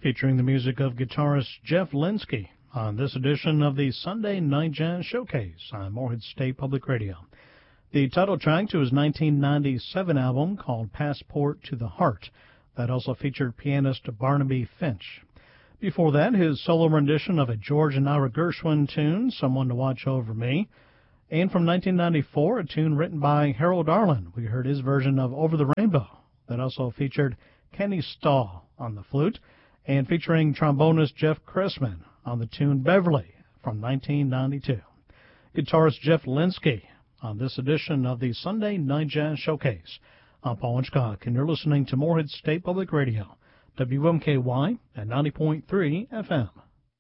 featuring the music of guitarist Jeff Linsky on this edition of the Sunday Night Jazz Showcase on Morehead State Public Radio. The title track to his 1997 album called Passport to the Heart, that also featured pianist Barnaby Finch. Before that, his solo rendition of a George and Ira Gershwin tune, Someone to Watch Over Me. And from 1994, a tune written by Harold Arlen. We heard his version of Over the Rainbow, that also featured Kenny Stahl on the flute, and featuring trombonist Jeff Chrisman on the tune Beverly from 1992. Guitarist Jeff Linsky on this edition of the Sunday Night Jazz Showcase. I'm Paul Hitchcock, and you're listening to Morehead State Public Radio, WMKY at 90.3 FM.